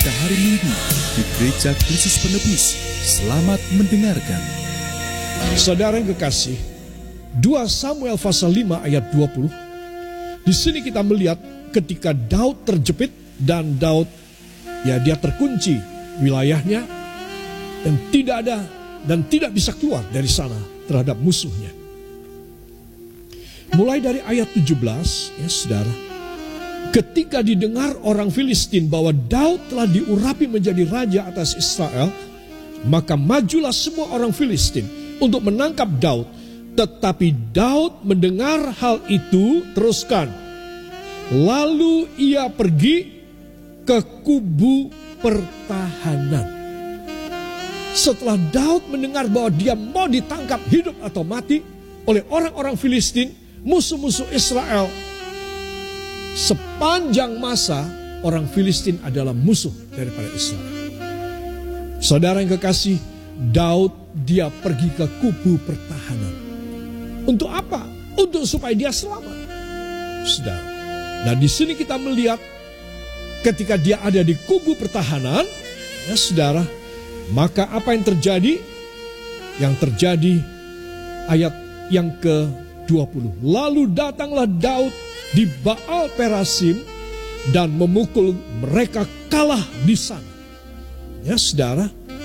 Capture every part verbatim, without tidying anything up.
Kita hari Minggu di Gereja Kristus Penebus. Selamat mendengarkan. Saudara yang kekasih, dua Samuel pasal lima ayat dua puluh. Di sini kita melihat ketika Daud terjepit dan Daud ya dia terkunci wilayahnya dan tidak ada dan tidak bisa keluar dari sana terhadap musuhnya. Mulai dari ayat tujuh belas ya saudara. Ketika didengar orang Filistin bahwa Daud telah diurapi menjadi raja atas Israel, maka majulah semua orang Filistin untuk menangkap Daud. Tetapi Daud mendengar hal itu, teruskan. Lalu ia pergi ke kubu pertahanan. Setelah Daud mendengar bahwa dia mau ditangkap hidup atau mati oleh orang-orang Filistin, musuh-musuh Israel. Sepanjang masa orang Filistin adalah musuh daripada Israel. Saudara yang kekasih, Daud dia pergi ke kubu pertahanan. Untuk apa? Untuk supaya dia selamat. Saudara. Nah, di sini kita melihat ketika dia ada di kubu pertahanan, ya saudara, maka apa yang terjadi? Yang terjadi ayat yang ke dua puluh. Lalu datanglah Daud di Baal Perasim dan memukul mereka kalah di sana. Ya saudara,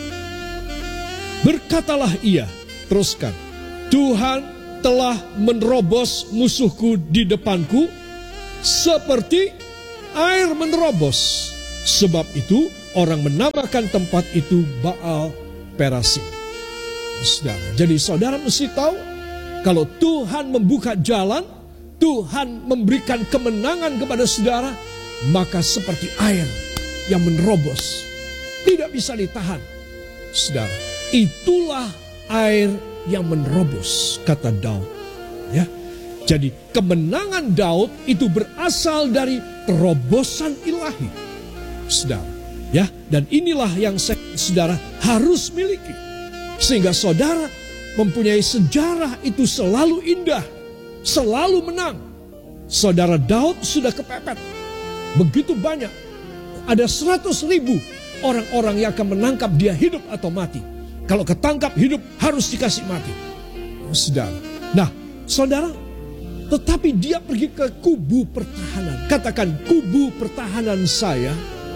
berkatalah ia, teruskan, Tuhan telah menerobos musuhku di depanku seperti air menerobos. Sebab itu orang menamakan tempat itu Baal Perasim. Saudara, jadi saudara mesti tahu kalau Tuhan membuka jalan, Tuhan memberikan kemenangan kepada saudara, maka seperti air yang menerobos, tidak bisa ditahan. Saudara, itulah air yang menerobos, kata Daud. Ya, jadi kemenangan Daud itu berasal dari terobosan ilahi, saudara. Ya, dan inilah yang saya, saudara harus miliki, sehingga saudara mempunyai sejarah itu selalu indah, selalu menang. Saudara Daud sudah kepepet. Begitu banyak. Ada seratus ribu orang-orang yang akan menangkap dia hidup atau mati. Kalau ketangkap hidup harus dikasih mati. Saudara. Nah, saudara, tetapi dia pergi ke kubu pertahanan. Katakan, kubu pertahanan saya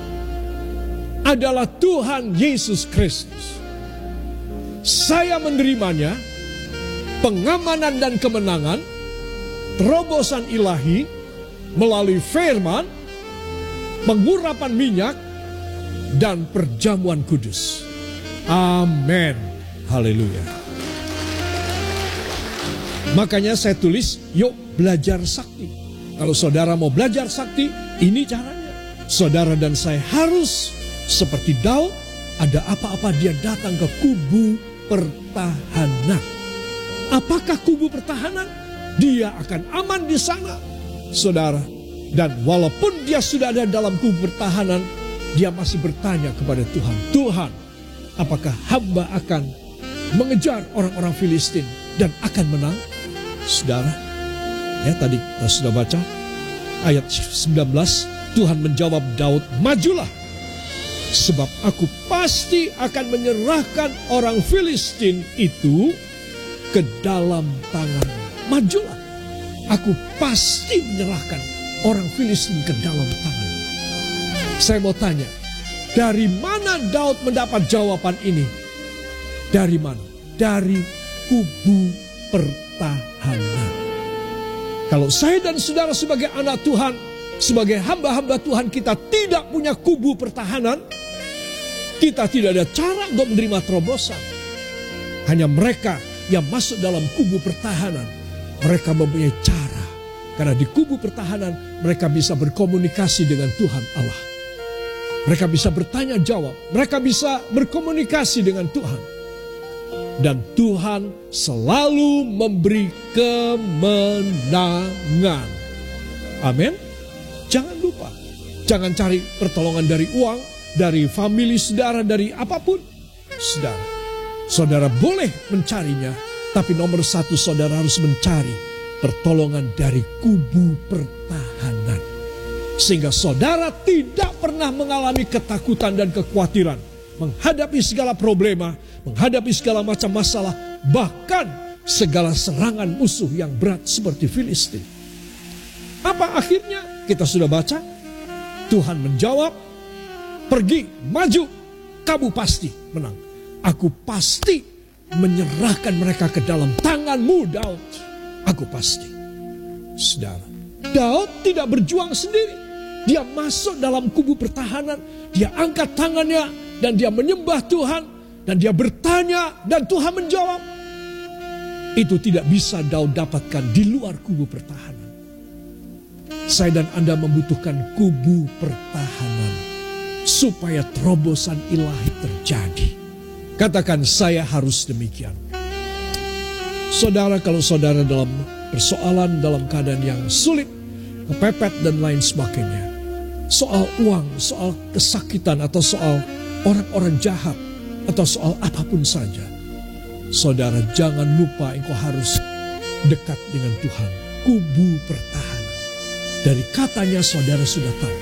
adalah Tuhan Yesus Kristus. Saya menerimanya, pengamanan dan kemenangan, terobosan ilahi melalui firman, pengurapan minyak, dan perjamuan kudus. Amin. Haleluya. Makanya saya tulis, yuk belajar sakti. Kalau saudara mau belajar sakti, ini caranya. Saudara dan saya harus seperti Daud, ada apa-apa dia datang ke kubu pertahanan. Apakah kubu pertahanan? Dia akan aman di sana, saudara. Dan walaupun dia sudah ada dalam kubu pertahanan, dia masih bertanya kepada Tuhan, Tuhan, apakah hamba akan mengejar orang-orang Filistin dan akan menang? Saudara, ya tadi kita sudah baca ayat sembilan belas, Tuhan menjawab Daud, majulah, sebab aku pasti akan menyerahkan orang Filistin itu ke dalam tangan. Majulah, aku pasti menyerahkan orang Filistin ke dalam tangan. Saya mau tanya, dari mana Daud mendapat jawaban ini? Dari mana? Dari kubu pertahanan. Kalau saya dan saudara sebagai anak Tuhan, sebagai hamba-hamba Tuhan, kita tidak punya kubu pertahanan, kita tidak ada cara untuk menerima terobosan. Hanya mereka yang masuk dalam kubu pertahanan, mereka mempunyai cara. Karena di kubu pertahanan mereka bisa berkomunikasi dengan Tuhan Allah. Mereka bisa bertanya jawab. Mereka bisa berkomunikasi dengan Tuhan. Dan Tuhan selalu memberi kemenangan. Amin. Jangan lupa. Jangan cari pertolongan dari uang, dari famili saudara, dari apapun. Saudara, saudara boleh mencarinya, tapi nomor satu saudara harus mencari pertolongan dari kubu pertahanan. Sehingga saudara tidak pernah mengalami ketakutan dan kekhawatiran menghadapi segala problema, menghadapi segala macam masalah, bahkan segala serangan musuh yang berat seperti Filistin. Apa akhirnya? Kita sudah baca. Tuhan menjawab, pergi, maju, kamu pasti menang. Aku pasti menyerahkan mereka ke dalam tanganmu, Daud. Aku pasti. Saudara, Daud tidak berjuang sendiri. Dia masuk dalam kubu pertahanan, dia angkat tangannya, dan dia menyembah Tuhan, dan dia bertanya, dan Tuhan menjawab. Itu tidak bisa Daud dapatkan di luar kubu pertahanan. Saya dan Anda membutuhkan kubu pertahanan supaya terobosan ilahi terjadi. Katakan, saya harus demikian. Saudara, kalau saudara dalam persoalan, dalam keadaan yang sulit, kepepet dan lain sebagainya, soal uang, soal kesakitan, atau soal orang-orang jahat, atau soal apapun saja, saudara jangan lupa engkau harus dekat dengan Tuhan. Kubu pertahanan. Dari katanya saudara sudah tahu.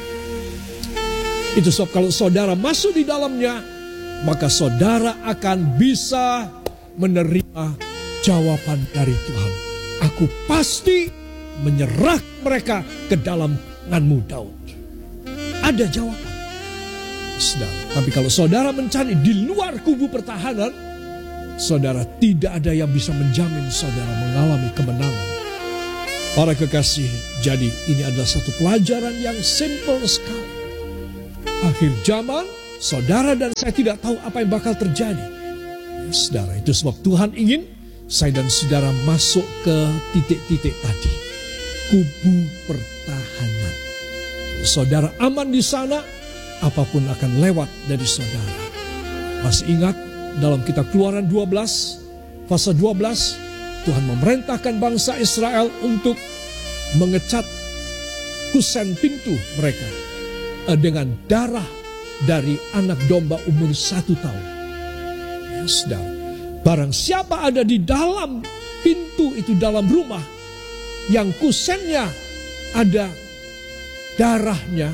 Itu sebab kalau saudara masuk di dalamnya, maka saudara akan bisa menerima jawaban dari Tuhan. Aku pasti menyerah mereka ke dalam tanganmu, Daud. Ada jawaban. Saudara, tapi kalau saudara mencari di luar kubu pertahanan, saudara tidak ada yang bisa menjamin saudara mengalami kemenangan. Para kekasih, jadi ini adalah satu pelajaran yang simple sekali. Akhir zaman, saudara dan saya tidak tahu apa yang bakal terjadi. Ya, saudara, itu sebab Tuhan ingin saya dan saudara masuk ke titik-titik tadi. Kubu pertahanan. Saudara aman di sana, apapun akan lewat dari saudara. Masih ingat dalam kitab Keluaran dua belas, pasal dua belas, Tuhan memerintahkan bangsa Israel untuk mengecat kusen pintu mereka dengan darah dari anak domba umur satu tahun. Ya, saudara, barang siapa ada di dalam pintu itu, dalam rumah, yang kusennya ada darahnya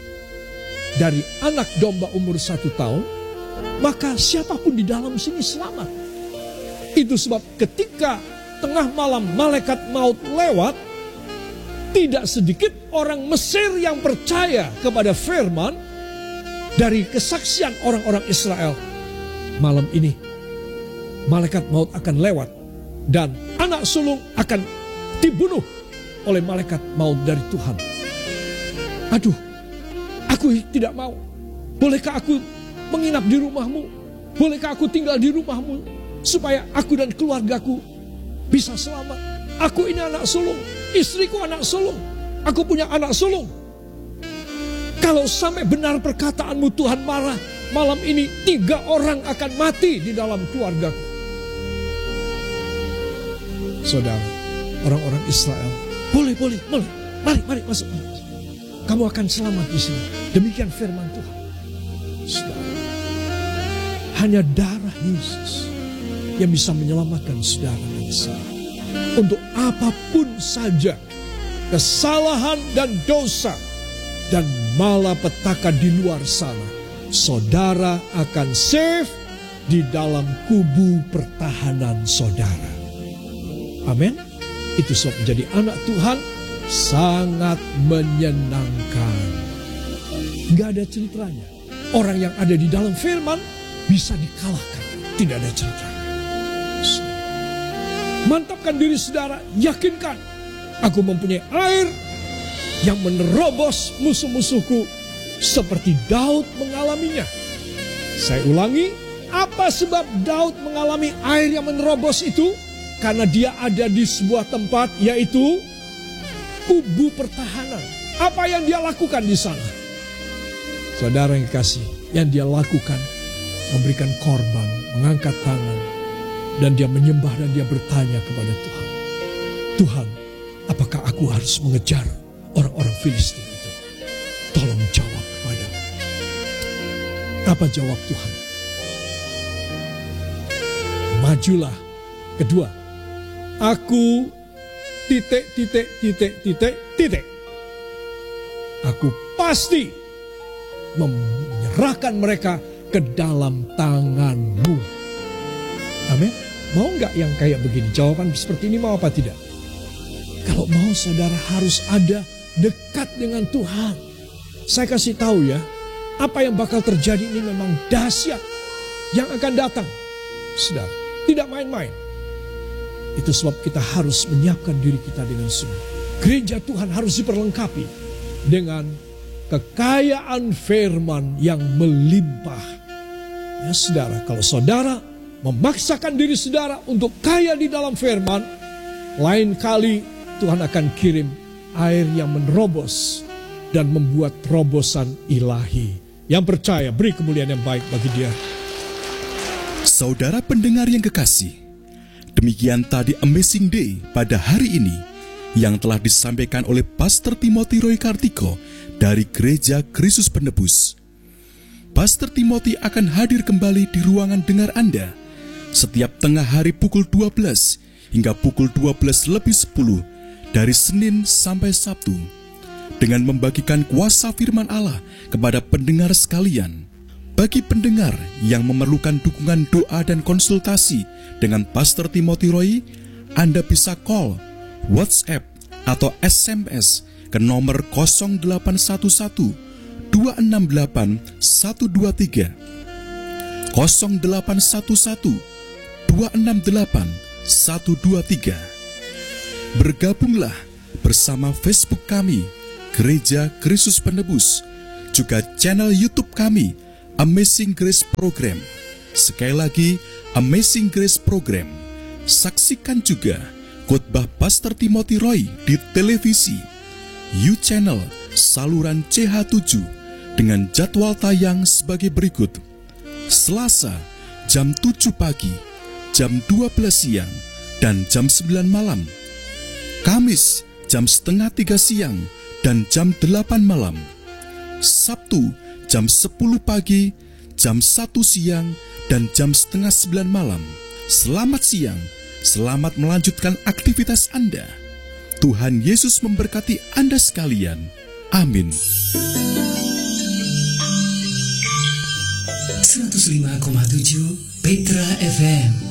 dari anak domba umur satu tahun, maka siapapun di dalam sini selamat. Itu sebab ketika tengah malam malaikat maut lewat, tidak sedikit orang Mesir yang percaya kepada firman dari kesaksian orang-orang Israel. Malam ini malaikat maut akan lewat dan anak sulung akan dibunuh oleh malaikat maut dari Tuhan. Aduh, aku tidak mau. Bolehkah aku menginap di rumahmu? Bolehkah aku tinggal di rumahmu supaya aku dan keluargaku bisa selamat? Aku ini anak sulung, istriku anak sulung, aku punya anak sulung. Kalau sampai benar perkataanmu, Tuhan marah, malam ini tiga orang akan mati di dalam keluargaku. Saudara, orang-orang Israel, boleh, boleh, boleh, mari, mari masuk. Kamu akan selamat di sini. Demikian firman Tuhan. Saudara, hanya darah Yesus yang bisa menyelamatkan saudara dan saya. Untuk apapun saja kesalahan dan dosa dan malapetaka di luar sana, saudara akan safe di dalam kubu pertahanan saudara. Amin. Itu sebab menjadi anak Tuhan sangat menyenangkan. Gak ada ceritanya. Orang yang ada di dalam firman bisa dikalahkan. Tidak ada ceritanya. Mantapkan diri saudara, yakinkan aku mempunyai air yang menerobos musuh-musuhku seperti Daud mengalaminya. Saya ulangi, apa sebab Daud mengalami air yang menerobos itu? Karena dia ada di sebuah tempat, yaitu kubu pertahanan. Apa yang dia lakukan di sana? Saudara yang kasih, yang dia lakukan memberikan korban, mengangkat tangan, dan dia menyembah dan dia bertanya kepada Tuhan. Tuhan, apakah aku harus mengejar orang-orang Filistin itu? Tolong jawab kepadaku. Apa jawab Tuhan? Majulah. Kedua, aku titik, titik, titik, titik, titik. aku pasti menyerahkan mereka ke dalam tangan-Mu. Amin. Mau nggak yang kayak begini? Jawaban seperti ini mau apa tidak? Kalau mau, saudara harus ada dekat dengan Tuhan. Saya kasih tahu ya, apa yang bakal terjadi ini memang dahsyat yang akan datang. Saudara, tidak main-main. Itu sebab kita harus menyiapkan diri kita dengan sungguh. Gereja Tuhan harus diperlengkapi dengan kekayaan firman yang melimpah. Ya saudara, kalau saudara memaksakan diri saudara untuk kaya di dalam firman, lain kali Tuhan akan kirim air yang menerobos dan membuat terobosan ilahi. Yang percaya, beri kemuliaan yang baik bagi Dia. Saudara pendengar yang kekasih, demikian tadi Amazing Day pada hari ini yang telah disampaikan oleh Pastor Timothy Roy Kartiko dari Gereja Kristus Penebus. Pastor Timothy akan hadir kembali di ruangan dengar Anda setiap tengah hari pukul dua belas hingga pukul dua belas lebih sepuluh dari Senin sampai Sabtu dengan membagikan kuasa firman Allah kepada pendengar sekalian. Bagi pendengar yang memerlukan dukungan doa dan konsultasi dengan Pastor Timothy Roy, Anda bisa call, WhatsApp, atau S M S ke nomor nol delapan satu satu dua enam delapan satu dua tiga, nol delapan satu satu dua enam delapan satu dua tiga. Bergabunglah bersama Facebook kami, Gereja Kristus Penebus, juga channel YouTube kami, Amazing Grace Program. Sekali lagi, Amazing Grace Program. Saksikan juga khotbah Pastor Timothy Roy di televisi, U-Channel, saluran C H tujuh, dengan jadwal tayang sebagai berikut. Selasa, jam tujuh pagi, jam dua belas siang, dan jam sembilan malam. Kamis, jam setengah tiga siang, dan jam delapan malam. Sabtu, jam sepuluh pagi, jam satu siang, dan jam setengah sembilan malam. Selamat siang, selamat melanjutkan aktivitas Anda. Tuhan Yesus memberkati Anda sekalian. Amin. seratus lima koma tujuh Petra F M.